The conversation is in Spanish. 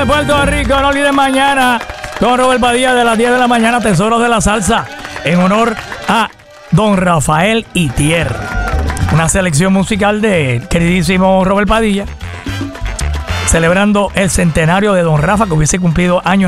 de Puerto Rico. No olviden mañana con Robert Padilla de las 10 de la mañana, Tesoros de la Salsa, en honor a don Rafael Itier. Una selección musical de queridísimo Robert Padilla, celebrando el centenario de don Rafa, que hubiese cumplido años